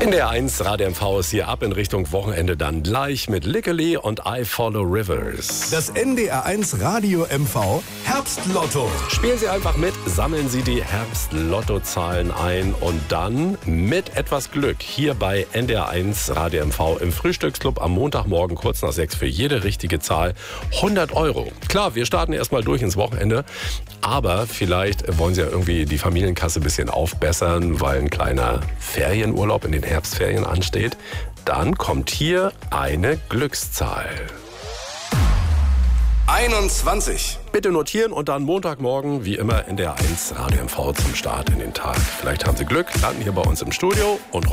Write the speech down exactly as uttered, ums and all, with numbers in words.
In der eins Radio M V ist hier ab in Richtung Wochenende dann gleich mit Lickely und I Follow Rivers. Das N D R eins Radio M V Herbstlotto. Spielen Sie einfach mit, sammeln Sie die Herbstlottozahlen ein und dann mit etwas Glück hier bei N D R eins Radio M V im Frühstücksclub am Montagmorgen kurz nach sechs für jede richtige Zahl hundert Euro. Klar, wir starten erstmal durch ins Wochenende, aber vielleicht wollen Sie ja irgendwie die Familienkasse ein bisschen aufbessern, weil ein kleiner Ferienurlaub in den Herbstferien ansteht. Dann kommt hier eine Glückszahl. einundzwanzig. Bitte notieren und dann Montagmorgen wie immer in der eins Radio M V zum Start in den Tag. Vielleicht haben Sie Glück, landen hier bei uns im Studio und